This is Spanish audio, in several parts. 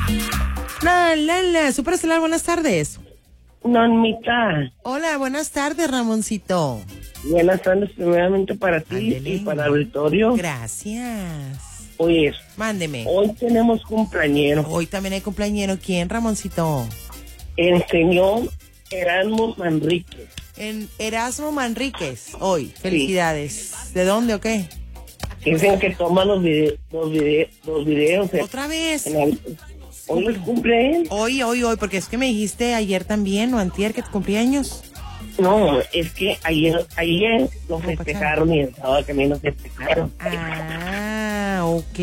Super Estelar, buenas tardes. Normita. Hola, buenas tardes, Ramoncito. Buenas tardes primeramente para ti y para el auditorio. Gracias. Oye, mándeme. Hoy tenemos cumpleañero. Hoy también hay cumpleañero. ¿Quién, Ramoncito? El señor Erasmo Manríquez. En Erasmo Manríquez, hoy. Felicidades. Sí. ¿De dónde o qué? Dicen que toma los videos. ¿Otra vez? Hoy es cumpleaños. Hoy, porque es que me dijiste ayer también o antier que tu cumpleaños. No, es que ayer lo festejaron y el sábado también lo festejaron. Ah, ok.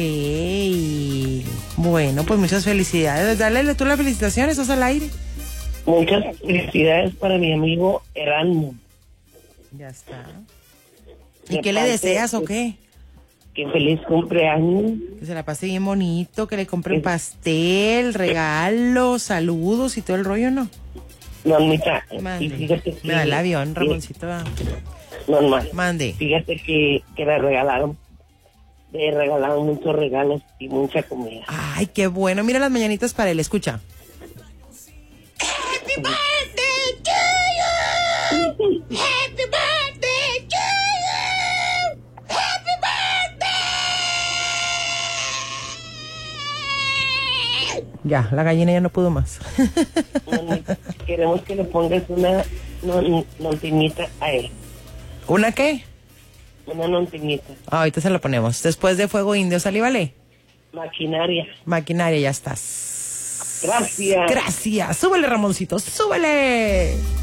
Bueno, pues muchas felicidades. Dale tú las felicitaciones, ¿estás al aire? Muchas felicidades para mi amigo Erasmo. Ya está. ¿Y qué le deseas o qué? Que feliz cumpleaños. Que se la pase bien bonito, que le compren pastel, regalos, saludos y todo el rollo, ¿no? Normita, y fíjate que... Me da el avión, Ramoncito. Normal. Mande. Fíjate que le regalaron muchos regalos y mucha comida. Ay, qué bueno. Mira las mañanitas para él, escucha. Happy birthday to you. Happy birthday to you. Happy birthday. Ya, la gallina ya no pudo más. Queremos que le pongas una nontinita a él. ¿Una qué? Una nontinita. Ahorita se la ponemos. Después de Fuego Indio, ¿salí, vale? Maquinaria, ya estás. Gracias. Súbele, Ramoncito, súbele.